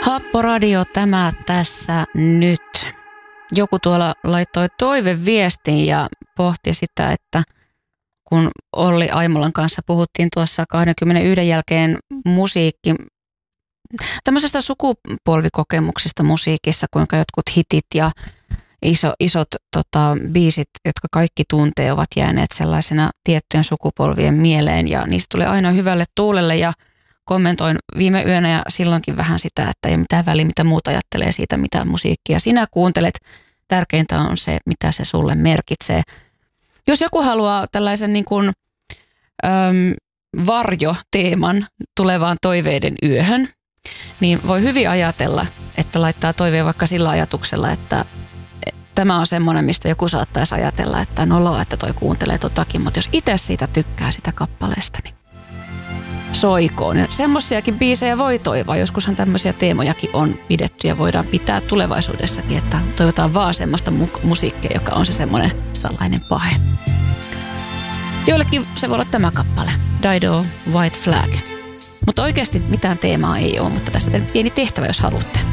Happoradio tämä tässä nyt. Joku tuolla laittoi toiveviestin ja pohti sitä, että kun Olli Aimolan kanssa puhuttiin tuossa 21 jälkeen tämmöisestä sukupolvikokemuksesta musiikissa, kuinka jotkut hitit ja isot biisit, jotka kaikki tuntee, ovat jääneet sellaisena tiettyjen sukupolvien mieleen ja niistä tulee aina hyvälle tuulelle ja kommentoin viime yönä ja silloinkin vähän sitä, että ei ole mitään väliä, mitä muut ajattelee siitä, mitä musiikkia sinä kuuntelet. Tärkeintä on se, mitä se sulle merkitsee. Jos joku haluaa tällaisen niin kuin, varjoteeman tulevaan toiveiden yöhön, niin voi hyvin ajatella, että laittaa toiveen vaikka sillä ajatuksella, että tämä on semmoinen, mistä joku saattaisi ajatella, että noloa, että toi kuuntelee totakin, mutta jos itse siitä tykkää sitä kappaleesta, niin soikoon. Ja semmoisiakin biisejä voi toivoa. Joskushan tämmöisiä teemojakin on pidetty ja voidaan pitää tulevaisuudessakin, että toivotaan vaan semmoista musiikkia, joka on se semmoinen salainen pahe. Joillekin se voi olla tämä kappale, Dido, White Flag. Mutta oikeasti mitään teemaa ei ole, mutta tässä teidän pieni tehtävä, jos haluatte.